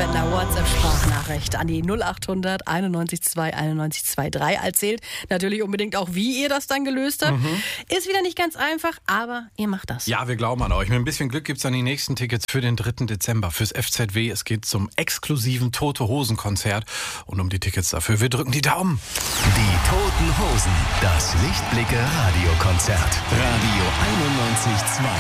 mit einer WhatsApp-Sprachnachricht an die 0800 91 2 91 23. Erzählt natürlich unbedingt auch, wie ihr das dann gelöst habt. Ist wieder nicht ganz einfach, aber ihr macht das. Ja, wir glauben an euch. Mit ein bisschen Glück gibt's dann die nächsten Tickets für den 3. Dezember fürs FZW. Es geht zum exklusiven Tote-Hosen-Konzert. Und um die Tickets dafür, wir drücken die Daumen. Die Toten Hosen, das Lichtblicke Radiokonzert. Radio 91.2.